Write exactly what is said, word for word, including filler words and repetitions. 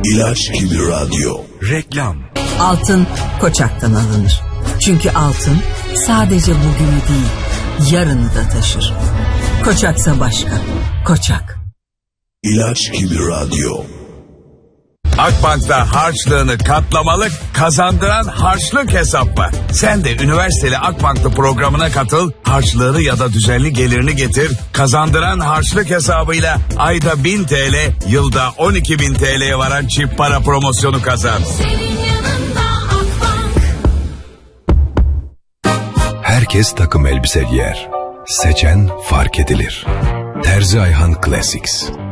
İlaç gibi radyo. Reklam. Altın Koçak'tan alınır. Çünkü altın sadece bugünü değil, yarını da taşır. Koçaksa başka. Koçak. İlaç gibi radyo. Akbank'ta harçlığını katlamalı, kazandıran harçlık hesap var. Sen de üniversiteli Akbank'lı programına katıl, harçlığını ya da düzenli gelirini getir, kazandıran harçlık hesabıyla ayda bin T L, yılda on iki bin T L'ye varan çift para promosyonu kazan. Herkes takım elbise giyer. Seçen fark edilir. Terzi Ayhan Classics.